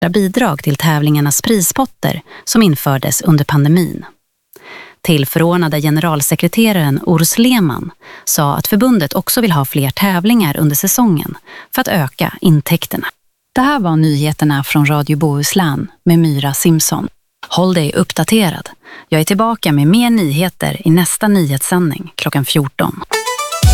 bidrag till tävlingarnas prispotter som infördes under pandemin. Tillförordnade generalsekreteraren Urs Lehmann sa att förbundet också vill ha fler tävlingar under säsongen för att öka intäkterna. Det här var nyheterna från Radio Bohuslän med Myra Simson. Håll dig uppdaterad. Jag är tillbaka med mer nyheter i nästa nyhetssändning klockan 14.